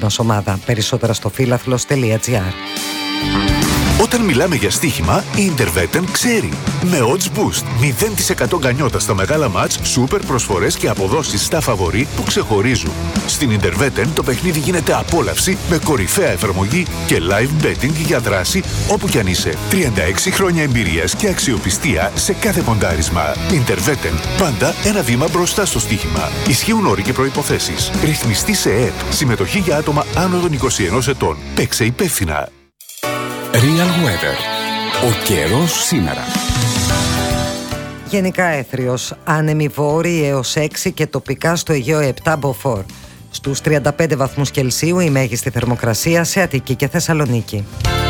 μας ομάδα. Περισσότερα στο φίλαθλος.gr. Όταν μιλάμε για στοίχημα, η Interveten ξέρει. Με Odds Boost, 0% γκανιότα στα μεγάλα μάτς, σούπερ προσφορές και αποδόσεις στα φαβορί που ξεχωρίζουν. Στην Interveten το παιχνίδι γίνεται απόλαυση με κορυφαία εφαρμογή και live betting για δράση όπου κι αν είσαι. 36 χρόνια εμπειρίας και αξιοπιστία σε κάθε ποντάρισμα. Interveten, πάντα ένα βήμα μπροστά στο στοίχημα. Ισχύουν όροι και προϋποθέσεις. Ρυθμιστή σε ΕΕΠ. Συμμετοχή για άτομα άνω των 21 ετών. Παίξε υπεύθυνα. Real Weather. Ο καιρός σήμερα. Γενικά έθριος, άνεμοι βόρειοι έως 6 και τοπικά στο Αιγαίο 7 μποφόρ. Στους 35 βαθμούς Κελσίου η μέγιστη θερμοκρασία σε Αττική και Θεσσαλονίκη.